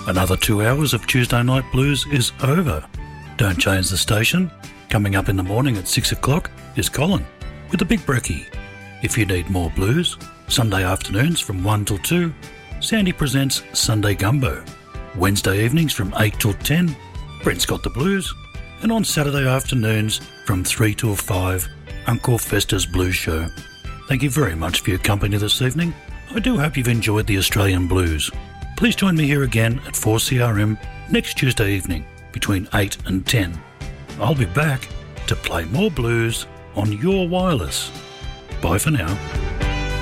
Another 2 hours of Tuesday Night Blues is over. Don't change the station. Coming up in the morning at 6 o'clock is Colin with the Big Brekkie. If you need more blues, Sunday afternoons from 1 till 2, Sandy presents Sunday Gumbo. Wednesday evenings from 8 till 10, Brent's got the blues. And on Saturday afternoons from 3 till 5, Uncle Festa's Blues Show. Thank you very much for your company this evening. I do hope you've enjoyed the Australian blues. Please join me here again at 4CRM next Tuesday evening between 8 and 10. I'll be back to play more blues on your wireless. Bye for now.